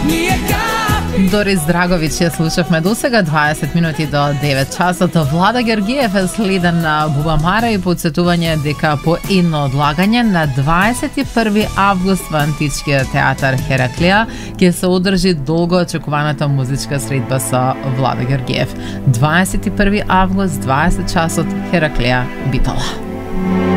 Дорис Драговиќ ја слушавме до сега 20 минути до 9 часот. Влада Георгиев е следен на Бубамара и подсетување дека по едно одлагање на 21 август во Античкиот театар Хераклија ќе се одржи долго очекуваната музичка средба со Влада Георгиев. 21 август, 20 часот, Хераклија, Битола.